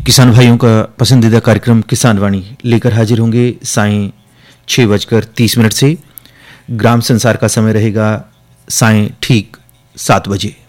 किसान भाइयों का पसंदीदा कार्यक्रम किसान वाणी लेकर हाजिर होंगे सायं 6:30 से। ग्राम संसार का समय रहेगा सायं ठीक 7 बजे।